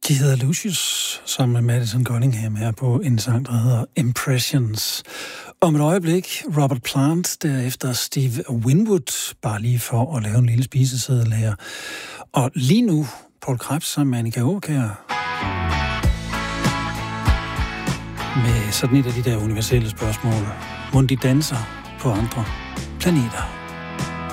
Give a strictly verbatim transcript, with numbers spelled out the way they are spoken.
De hedder Lucius, sammen med Madison Cunningham her på en sang, der hedder Impressions. Om et øjeblik Robert Plant, derefter Steve Winwood, bare lige for at lave en lille spiseseddel her. Og lige nu Poul Krebs sammen med Annika Aakjær med sådan et af de der universelle spørgsmål. Mon de danser på andre planeter?